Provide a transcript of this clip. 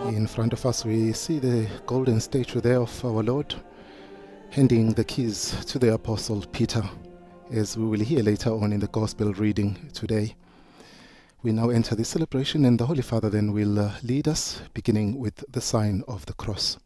In front of us, we see the golden statue there of our Lord, handing the keys to the Apostle Peter, as we will hear later on in the Gospel reading today. We now enter the celebration, and the Holy Father then will lead us, beginning with the sign of the cross.